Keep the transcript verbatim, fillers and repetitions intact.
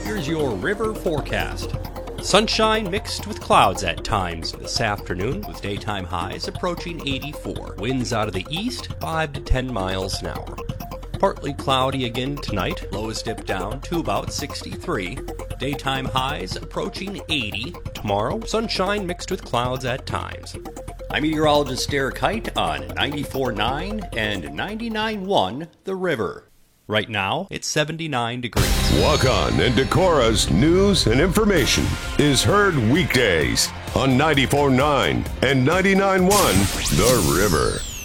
here's your river forecast. Sunshine mixed with clouds at times this afternoon, with daytime highs approaching eighty-four. Winds out of the east, five to ten miles an hour. Partly cloudy again tonight, lows dip down to about sixty-three. Daytime highs approaching eighty. Tomorrow, sunshine mixed with clouds at times. I'm meteorologist Derek Height on ninety-four point nine and ninety-nine point one The River. Right now, it's seventy-nine degrees. Walk On and Decora's news and information is heard weekdays on ninety-four point nine and ninety-nine point one The River.